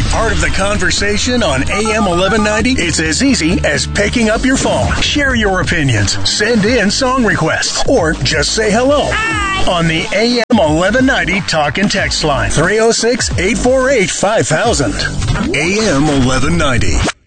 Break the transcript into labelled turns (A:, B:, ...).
A: Part of the conversation on AM 1190? It's as easy as picking up your phone. Share your opinions, send in song requests, or just say hello. Hi. On the AM 1190 talk and text line, 306-848-5000. AM 1190.